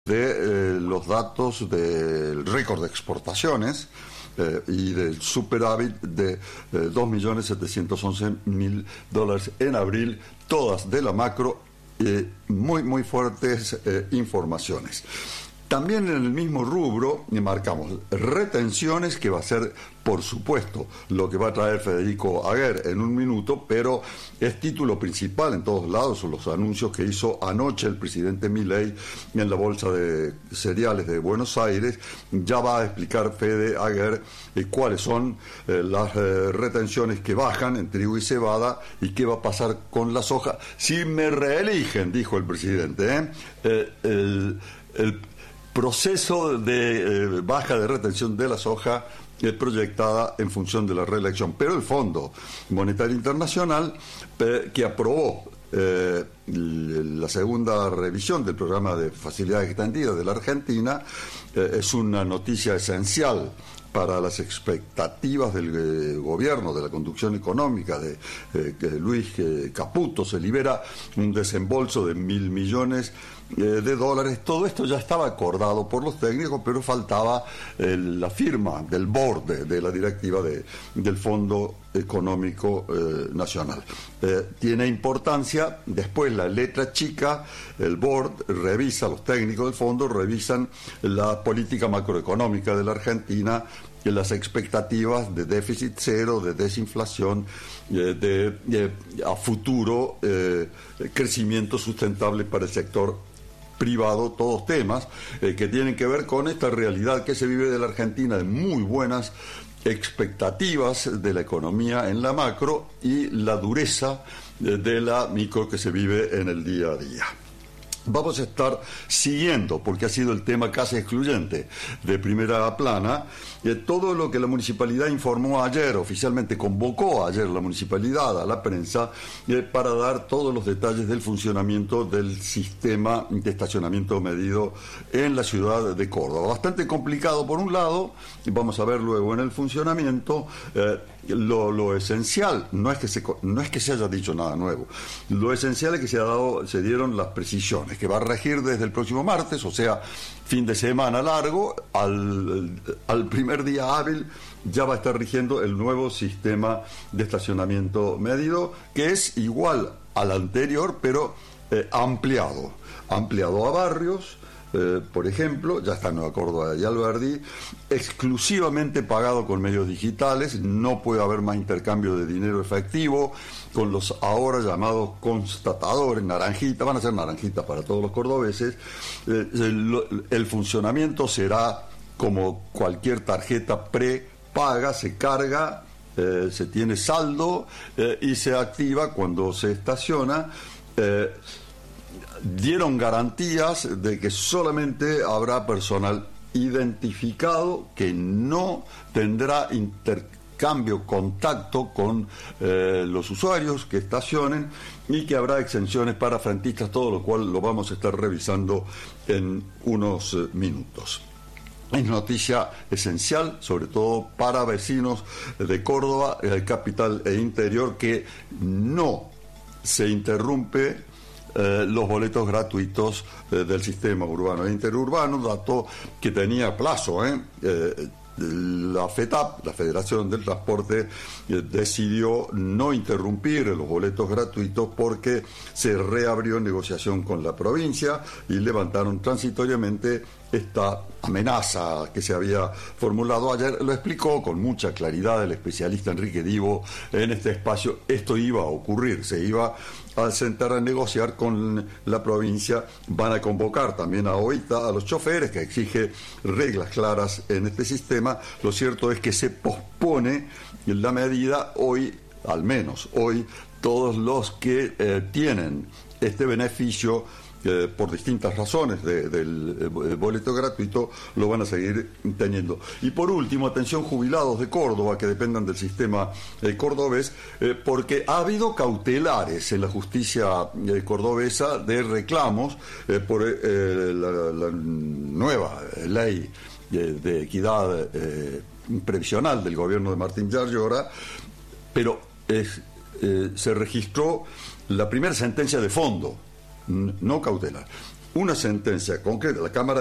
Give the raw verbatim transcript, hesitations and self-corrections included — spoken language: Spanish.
de eh, los datos del récord de exportaciones eh, y del superávit de eh, dos millones setecientos once mil dólares en abril, todas de la macro, eh, muy, muy fuertes eh, informaciones. También en el mismo rubro marcamos retenciones, que va a ser, por supuesto, lo que va a traer Federico Aguer en un minuto, pero es título principal en todos lados, son los anuncios que hizo anoche el presidente Milei en la Bolsa de Cereales de Buenos Aires. Ya va a explicar Fede Aguer eh, cuáles son eh, las eh, retenciones que bajan en trigo y cebada y qué va a pasar con la soja si me reeligen, dijo el presidente. ¿eh? Eh, el, el proceso de eh, baja de retención de la soja eh, proyectada en función de la reelección, pero el Fondo Monetario Internacional eh, que aprobó eh, la segunda revisión del programa de facilidades extendidas de la Argentina eh, es una noticia esencial para las expectativas del eh, gobierno, de la conducción económica de eh, Luis eh, Caputo. Se libera un desembolso de mil millones eh, de dólares. Todo esto ya estaba acordado por los técnicos, pero faltaba eh, la firma del board de, de la directiva de, del Fondo Económico eh, Nacional. Eh, tiene importancia. Después la letra chica, el board revisa, los técnicos del fondo revisan la política macroeconómica de la Argentina, las expectativas de déficit cero, de desinflación, eh, de, de a futuro eh, crecimiento sustentable para el sector privado, todos temas eh, que tienen que ver con esta realidad que se vive de la Argentina, de muy buenas expectativas de la economía en la macro y la dureza eh, de la micro que se vive en el día a día. Vamos a estar siguiendo, porque ha sido el tema casi excluyente de Primera Plana, eh, todo lo que la municipalidad informó ayer, oficialmente convocó ayer la municipalidad a la prensa eh, para dar todos los detalles del funcionamiento del sistema de estacionamiento medido en la ciudad de Córdoba. Bastante complicado por un lado, vamos a ver luego en el funcionamiento. eh, Lo, lo esencial no es que se no es que se haya dicho nada nuevo. Lo esencial es que se ha dado se dieron las precisiones que va a regir desde el próximo martes, o sea, fin de semana largo, al, al primer día hábil ya va a estar rigiendo el nuevo sistema de estacionamiento medido, que es igual al anterior, pero eh, ampliado, ampliado a barrios. Eh, por ejemplo, ya está en Nueva Córdoba y Alberdi, exclusivamente pagado con medios digitales, no puede haber más intercambio de dinero efectivo, con los ahora llamados constatadores, naranjitas, van a ser naranjitas para todos los cordobeses. Eh, el, el funcionamiento será como cualquier tarjeta prepaga, se carga, eh, se tiene saldo eh, y se activa cuando se estaciona. Eh, dieron garantías de que solamente habrá personal identificado, que no tendrá intercambio, contacto con eh, los usuarios que estacionen, y que habrá exenciones para frentistas, todo lo cual lo vamos a estar revisando en unos eh, minutos. Es noticia esencial, sobre todo para vecinos de Córdoba, el capital e interior, que no se interrumpe Eh, los boletos gratuitos eh, del sistema urbano e interurbano, dato que tenía plazo. ¿eh? Eh, la FETAP, la Federación del Transporte, eh, decidió no interrumpir los boletos gratuitos porque se reabrió negociación con la provincia y levantaron transitoriamente esta amenaza que se había formulado ayer. Lo explicó con mucha claridad el especialista Enrique Divo en este espacio. Esto iba a ocurrir, se iba a sentar a negociar con la provincia. Van a convocar también a OITA, a los choferes, que exige reglas claras en este sistema. Lo cierto es que se pospone la medida hoy, al menos hoy, todos los que eh, tienen este beneficio Eh, por distintas razones de, del eh, boleto gratuito, lo van a seguir teniendo. Y por último, atención jubilados de Córdoba que dependan del sistema eh, cordobés, eh, porque ha habido cautelares en la justicia eh, cordobesa de reclamos eh, por eh, la, la nueva ley eh, de equidad eh, previsional del gobierno de Martín Yarlora, pero es, eh, se registró la primera sentencia de fondo, no cautelar, una sentencia concreta. La Cámara